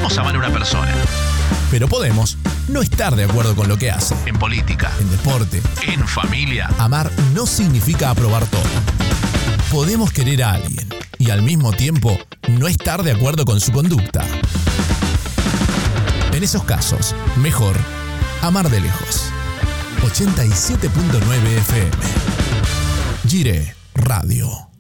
Podemos amar a una persona. Pero podemos no estar de acuerdo con lo que hace. En política, En deporte, en familia. amar no significa aprobar todo. Podemos querer a alguien y al mismo tiempo no estar de acuerdo con su conducta. En esos casos, mejor amar de lejos. 87.9 FM. Gire Radio.